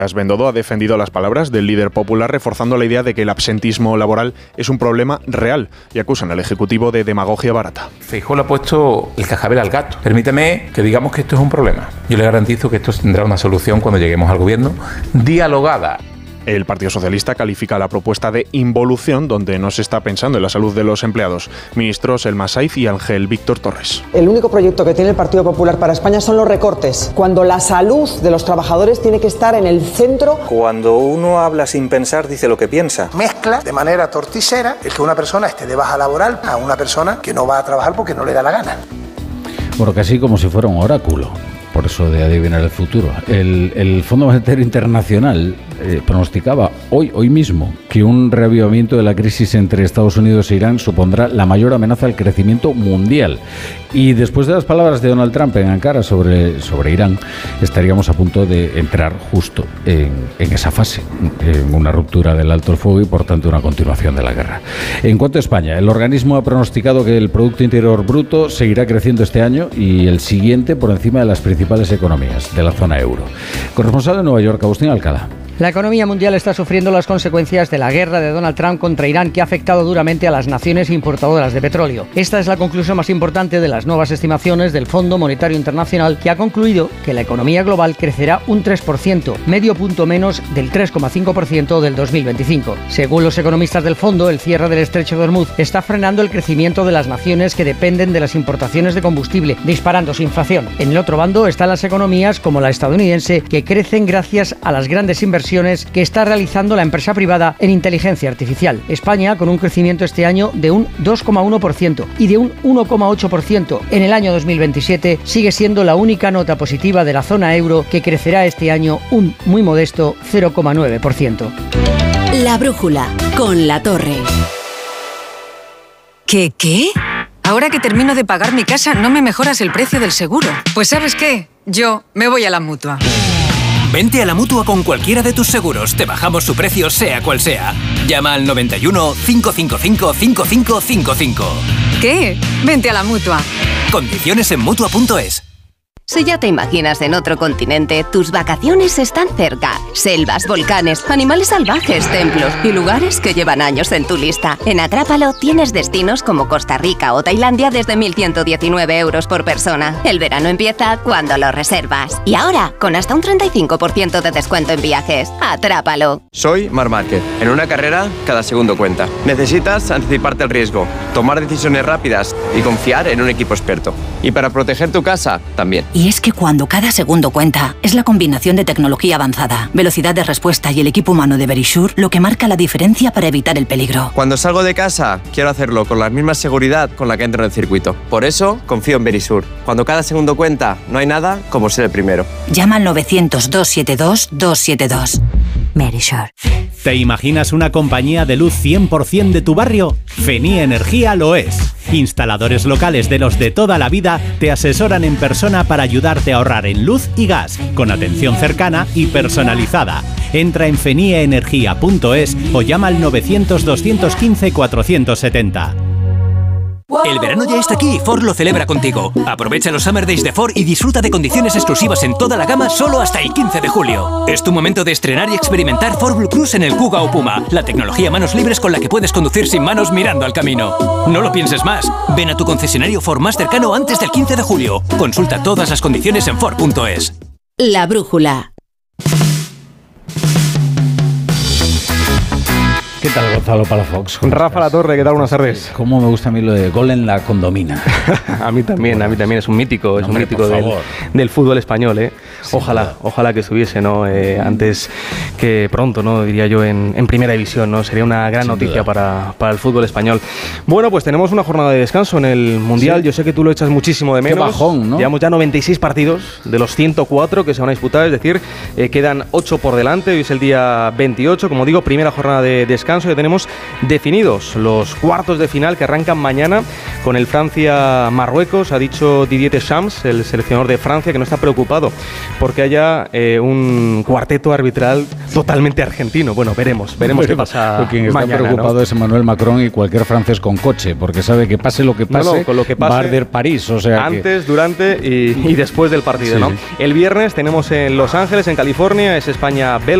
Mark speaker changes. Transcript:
Speaker 1: Bendodo ha defendido las palabras del líder popular, reforzando la idea de que el absentismo laboral es un problema real y acusan al Ejecutivo de demagogia barata.
Speaker 2: Feijóo le ha puesto el cascabel al gato. Permíteme que digamos que esto es un problema. Yo le garantizo que esto tendrá una solución cuando lleguemos al gobierno, dialogada.
Speaker 1: El Partido Socialista califica la propuesta de involución, donde no se está pensando en la salud de los empleados. Ministros Elma Saiz y Ángel Víctor Torres.
Speaker 3: El único proyecto que tiene el Partido Popular para España son los recortes, cuando la salud de los trabajadores tiene que estar en el centro.
Speaker 4: Cuando uno habla sin pensar, dice lo que piensa.
Speaker 5: Mezcla de manera torticera el que una persona esté de baja laboral a una persona que no va a trabajar porque no le da la gana.
Speaker 6: Bueno, casi como si fuera un oráculo. Por eso de adivinar el futuro. El Fondo Monetario Internacional pronosticaba hoy mismo que un reavivamiento de la crisis entre Estados Unidos e Irán supondrá la mayor amenaza al crecimiento mundial. Y después de las palabras de Donald Trump en Ankara sobre Irán, estaríamos a punto de entrar justo en esa fase, en una ruptura del alto el fuego y por tanto una continuación de la guerra. En cuanto a España, el organismo ha pronosticado que el Producto Interior Bruto seguirá creciendo este año y el siguiente por encima de las principales economías de la zona euro. Corresponsal de Nueva York, Agustín Alcalá.
Speaker 7: La economía mundial está sufriendo las consecuencias de la guerra de Donald Trump contra Irán, que ha afectado duramente a las naciones importadoras de petróleo. Esta es la conclusión más importante de las nuevas estimaciones del Fondo Monetario Internacional, que ha concluido que la economía global crecerá un 3%, medio punto menos del 3,5% del 2025. Según los economistas del fondo, el cierre del estrecho de Hormuz está frenando el crecimiento de las naciones que dependen de las importaciones de combustible, disparando su inflación. En el otro bando están las economías como la estadounidense, que crecen gracias a las grandes inversiones que está realizando la empresa privada en inteligencia artificial. España, con un crecimiento este año de un 2,1% y de un 1,8% en el año 2027, sigue siendo la única nota positiva de la zona euro, que crecerá este año un muy modesto 0,9%.
Speaker 8: La brújula, con La Torre.
Speaker 9: ¿Qué? Ahora que termino de pagar mi casa, ¿no me mejoras el precio del seguro? Pues ¿sabes qué? Yo me voy a la Mutua.
Speaker 10: Vente a la Mutua con cualquiera de tus seguros. Te bajamos su precio sea cual sea. Llama al 91 555 5555.
Speaker 9: ¿Qué? Vente a la Mutua.
Speaker 10: Condiciones en Mutua.es.
Speaker 8: Si ya te imaginas en otro continente, tus vacaciones están cerca. Selvas, volcanes, animales salvajes, templos y lugares que llevan años en tu lista. En Atrápalo tienes destinos como Costa Rica o Tailandia desde 1.119 euros por persona. El verano empieza cuando lo reservas. Y ahora, con hasta un 35% de descuento en viajes. Atrápalo.
Speaker 11: Soy Marc Márquez. En una carrera, cada segundo cuenta. Necesitas anticiparte al riesgo, tomar decisiones rápidas y confiar en un equipo experto. Y para proteger tu casa, también.
Speaker 12: Y es que cuando cada segundo cuenta, es la combinación de tecnología avanzada, velocidad de respuesta y el equipo humano de Verisure lo que marca la diferencia para evitar el peligro.
Speaker 11: Cuando salgo de casa, quiero hacerlo con la misma seguridad con la que entro en el circuito. Por eso, confío en Verisure. Cuando cada segundo cuenta, no hay nada como ser el primero.
Speaker 12: Llama al 900-272-272. Verisure.
Speaker 13: ¿Te imaginas una compañía de luz 100% de tu barrio? Feni Energía lo es. Instaladores locales de los de toda la vida te asesoran en persona para ayudarte a ahorrar en luz y gas, con atención cercana y personalizada. Entra en fenieenergia.es o llama al 900-215-470.
Speaker 10: El verano ya está aquí y Ford lo celebra contigo. Aprovecha los Summer Days de Ford y disfruta de condiciones exclusivas en toda la gama solo hasta el 15 de julio. Es tu momento de estrenar y experimentar Ford Blue Cruise en el Kuga o Puma, la tecnología manos libres con la que puedes conducir sin manos mirando al camino. No lo pienses más. Ven a tu concesionario Ford más cercano antes del 15 de julio. Consulta todas las condiciones en Ford.es.
Speaker 8: La brújula.
Speaker 6: ¿Qué tal, Gonzalo Palafox?
Speaker 14: Rafa La Torre, ¿qué tal? Buenas tardes.
Speaker 6: Cómo me gusta a mí lo de gol en la condomina.
Speaker 14: A mí también es un mítico, del fútbol español, ¿eh? Ojalá que estuviese, ¿no? Antes que pronto, ¿no? Diría yo, en primera división, ¿no? Sería una gran noticia para el fútbol español. Bueno, pues tenemos una jornada de descanso en el Mundial. Sí. Yo sé que tú lo echas muchísimo de menos.
Speaker 6: Qué bajón, ¿no?
Speaker 14: Llevamos ya 96 partidos de los 104 que se van a disputar, es decir, quedan 8 por delante. Hoy es el día 28, como digo, primera jornada de descanso. descanso. Ya tenemos definidos los cuartos de final que arrancan mañana con el Francia-Marruecos. Ha dicho Didier Deschamps, el seleccionador de Francia, que no está preocupado porque haya un cuarteto arbitral totalmente argentino. Bueno, veremos qué pasa.
Speaker 6: Quien está
Speaker 14: mañana,
Speaker 6: preocupado, ¿no?, es Emmanuel Macron y cualquier francés con coche, porque sabe que pase lo que pase,
Speaker 14: con lo que pase
Speaker 6: va a arder París. O sea,
Speaker 14: antes, durante y después del partido,
Speaker 6: sí,
Speaker 14: ¿no?
Speaker 6: Sí.
Speaker 14: El viernes tenemos en Los Ángeles, en California, es España-Bélgica.